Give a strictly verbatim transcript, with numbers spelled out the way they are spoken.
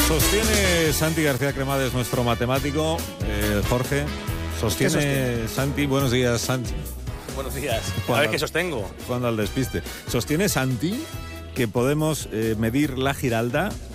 Sostiene Santi García Cremades, nuestro matemático, eh, Jorge. Sostiene, sostiene Santi. Buenos días, Santi. Buenos días. Cuando, a ver qué sostengo. Cuando al despiste. Sostiene Santi que podemos eh, medir la Giralda